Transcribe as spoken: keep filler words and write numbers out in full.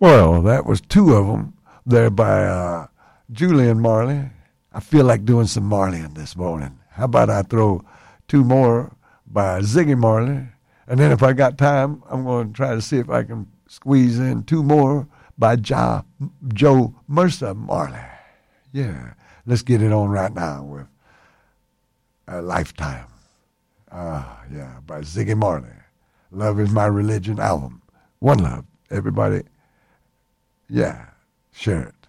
Well, that was two of them there by uh, Julian Marley. I feel like doing some Marleying this morning. How about I throw two more by Ziggy Marley? And then if I got time, I'm going to try to see if I can squeeze in two more by ja, Joe Mercer Marley. Yeah, let's get it on right now with a Lifetime. Ah, yeah, by Ziggy Marley. Love Is My Religion album. One love. Everybody, yeah, share it.